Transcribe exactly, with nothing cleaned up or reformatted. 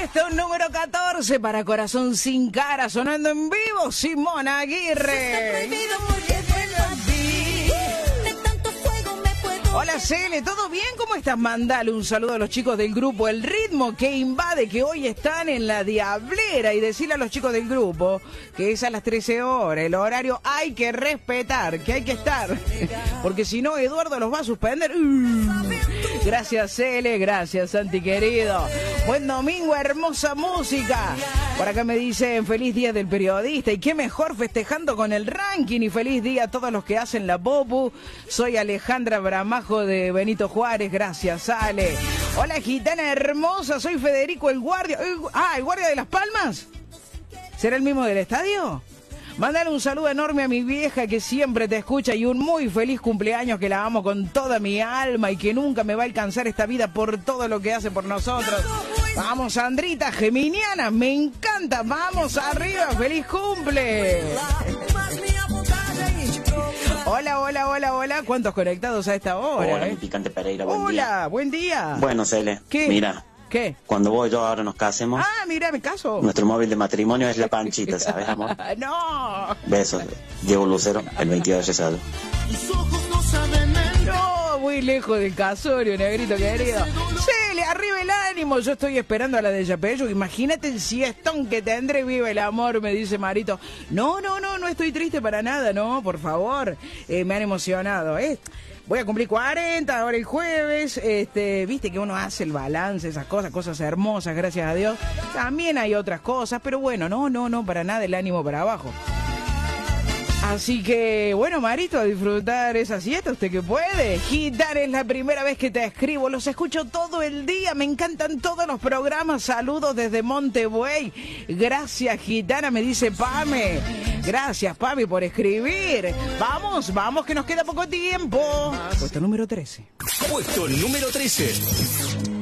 Puesto número catorce para Corazón Sin Cara, sonando en vivo, Simón Aguirre. Hola Cele, ¿todo bien? ¿Cómo estás? Mandale un saludo a los chicos del grupo El Ritmo que Invade, que hoy están en la Diablera, y decirle a los chicos del grupo que es a las trece horas, el horario hay que respetar, que hay que estar, porque si no Eduardo los va a suspender. Gracias Cele, gracias Santi querido. Buen domingo, hermosa música. Por acá me dicen feliz día del periodista, y qué mejor festejando con el ranking, y feliz día a todos los que hacen la popu. Soy Alejandra Bramajo de Benito Juárez, gracias Ale. Hola gitana hermosa, soy Federico el guardia. Ah, ¿el guardia de Las Palmas? ¿Será el mismo del estadio? Mandar un saludo enorme a mi vieja que siempre te escucha, y un muy feliz cumpleaños, que la amo con toda mi alma y que nunca me va a alcanzar esta vida por todo lo que hace por nosotros. Vamos Sandrita, geminiana, me encanta, vamos arriba, feliz cumple. Hola, hola, hola, hola, ¿cuántos conectados a esta hora? Hola, eh? mi picante Pereira, buen Hola, día. buen día. Bueno, Cele, ¿Qué? mira, ¿Qué? cuando vos y yo ahora nos casemos, Ah, mira, me caso. nuestro móvil de matrimonio es la Panchita, ¿sabes, amor? No. Besos, Diego Lucero, el veintidós de Resado. No, muy lejos del casorio, negrito querido. Cele, arriba el ánimo. Yo estoy esperando a la de Yapello. Imagínate el siestón que tendré. Viva el amor, me dice Marito. No, no, no, no estoy triste para nada, no, por favor. Eh, me han emocionado, ¿eh? Voy a cumplir cuarenta ahora el jueves. Este, viste que uno hace el balance, esas cosas, cosas hermosas, gracias a Dios. También hay otras cosas, pero bueno, no, no, no, para nada el ánimo para abajo. Así que, bueno, Marito, a disfrutar esa siesta, usted que puede. Gitana, es la primera vez que te escribo, los escucho todo el día, me encantan todos los programas, saludos desde Montebuey. Gracias, Gitana, me dice Pame. Gracias, Pame, por escribir. Vamos, vamos, que nos queda poco tiempo. Puesto número trece. Puesto número trece.